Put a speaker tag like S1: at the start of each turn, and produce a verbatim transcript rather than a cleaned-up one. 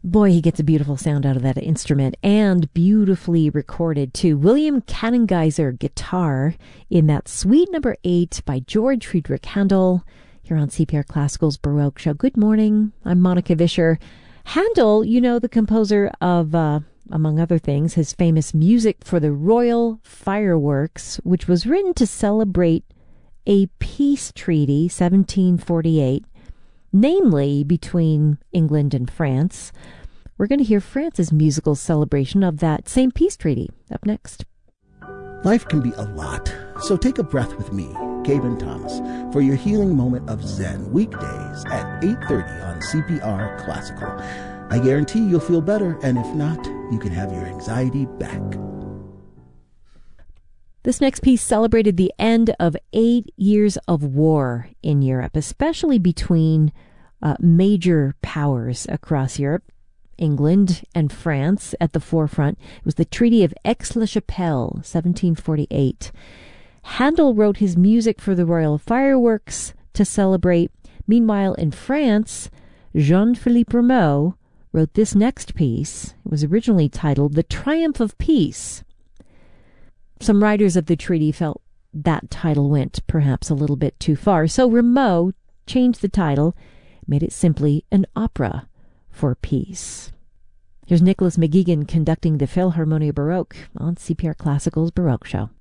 S1: Boy, he gets a beautiful sound out of that instrument, and beautifully recorded too. William Kannengeiser guitar in that Suite number eight by George Friedrich Handel here on C P R Classical's Baroque Show. Good morning. I'm Monica Vischer. Handel, you know, the composer of, uh, among other things, his famous music for the Royal Fireworks, which was written to celebrate a peace treaty, seventeen forty-eight, namely between England and France. We're going to hear France's musical celebration of that same peace treaty up next.
S2: Life can be a lot, so take a breath with me, Gaben Thomas, for your healing moment of Zen, weekdays at eight thirty on C P R Classical. I guarantee you'll feel better, and if not, you can have your anxiety back.
S1: This next piece celebrated the end of eight years of war in Europe, especially between uh, major powers across Europe, England and France at the forefront. It was the Treaty of Aix-la-Chapelle, seventeen forty-eight. Handel wrote his music for the Royal Fireworks to celebrate. Meanwhile, in France, Jean-Philippe Rameau wrote this next piece. It was originally titled The Triumph of Peace. Some writers of the treaty felt that title went perhaps a little bit too far, so Rameau changed the title, made it simply an opera for peace. Here's Nicholas McGeegan conducting the Philharmonia Baroque on C P R Classical's Baroque Show.